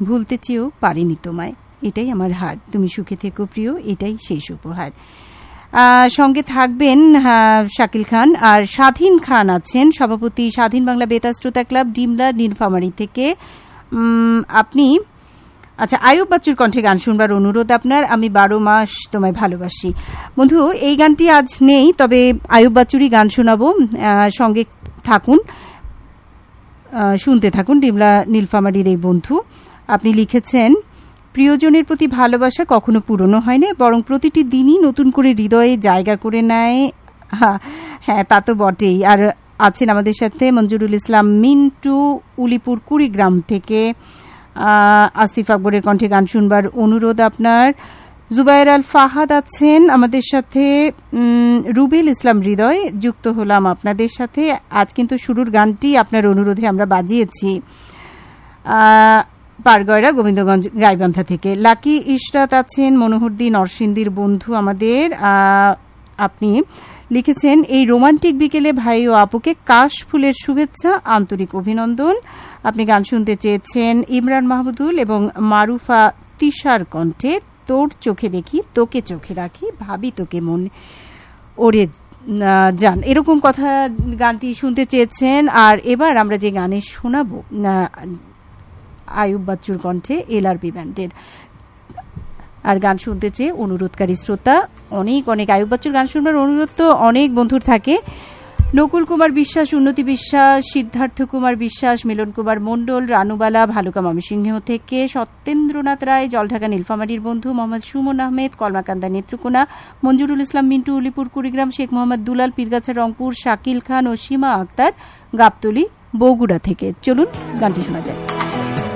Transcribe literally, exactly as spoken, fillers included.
ভুলতে চেয়েও পারিনি তোমায়, এটাই আমার হার, তুমি সুখে থেকো প্রিয়, এটাই শেষ উপহার। সঙ্গে থাকবেন শাকিল খান আর স্বাধীন খান আছেন, সভাপতি স্বাধীন বাংলা বেতার শ্রোতা ক্লাব, ডিমলা, নীলফামারী থেকে। আপনি আচ্ছা, আয়ুব বাচ্চুর কণ্ঠে গান শুনবার অনুরোধ আপনার, আমি বারো মাস তোমায় ভালোবাসি। বন্ধু, এই গানটি আজ নেই, তবে আয়ুব বাচ্চুরই গান শোনাবো, সঙ্গে থাকুন, শুনতে থাকুন। ডিমলা নীলফামারীর এই বন্ধু আপনি লিখেছেন, প্রিয়জনের প্রতি ভালোবাসা কখনো পুরনো হয় না, বরং প্রতিটি দিনই নতুন করে হৃদয়ে জায়গা করে নেয়। হ্যাঁ, তা তো বটেই। আর আছেন আমাদের সাথে মঞ্জুরুল ইসলাম মিন্টু, উলিপুর কুড়িগ্রাম থেকে। আসিফ আকবরের কণ্ঠে গান শুনবার অনুরোধ আপনার। জুবায়ের আল ফাহাদ আছেন আমাদের সাথে। রুবেল ইসলাম হৃদয় যুক্ত হলাম আপনাদের সাথে। আজ কিন্তু শুরুর গানটি আপনার অনুরোধে আমরা বাজিয়েছি। পারগয়রা গোবিন্দগঞ্জ গাইবান্ধা থেকে। লাকি ইশরাত আছেন মনোহরদী নরসিংদীর বন্ধু আমাদের। আপনি লিখেছেন, এই রোমান্টিক বিকেলে ভাই ও আপুকে কাশ ফুলের শুভেচ্ছা, আন্তরিক অভিনন্দন। আপনি গান শুনতে চেয়েছেন ইমরান মাহমুদুল এবং মারুফা তিশার কণ্ঠে, তোর চোখে দেখি তোকে চোখে রাখি, ভাবি তোকে মন ওরে যান, এরকম কথা গানটি শুনতে চেয়েছেন। আর এবার আমরা যে গানে শোনাবো আয়ুব বাচ্চুর কণ্ঠে এলআরবি ব্যান্ডের, আর গান শুনতে চেয়ে অনুরোধকারী শ্রোতা অনেক অনেক। আয়ুব বাচ্চুর গান শুনবার অনুরোধ তো অনেক বন্ধুর থাকে। নকুল কুমার বিশ্বাস, উন্নতি বিশ্বাস, সিদ্ধার্থ কুমার বিশ্বাস, মিলন কুমার মণ্ডল, রানুবালা ভালুকা ময়মনসিংহ থেকে, সত্যেন্দ্রনাথ রায় জলঢাকা নীলফামারীর বন্ধু, মোহাম্মদ সুমন আহমেদ কলমাকান্দা নেত্রকোনা, মঞ্জুরুল ইসলাম মিন্টু উলিপুর কুড়িগ্রাম, শেখ মোহাম্মদ দুলাল পীরগাছা রংপুর, শাকিল খান ও সীমা আক্তার গাবতলী বগুড়া থেকে। চলুন গানটি শোনা যায়।